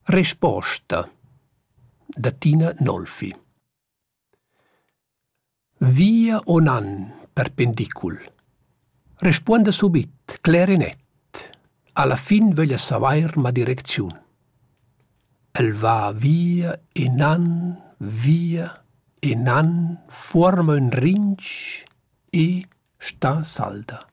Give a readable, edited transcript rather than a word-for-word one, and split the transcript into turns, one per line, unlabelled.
Resposta da Tina Nolfi. Via o nan perpendicul. Responda subit, clar e net. Alla fin vöglia savair ma direcziun. El va via e nan, forma un rinch e sta salda.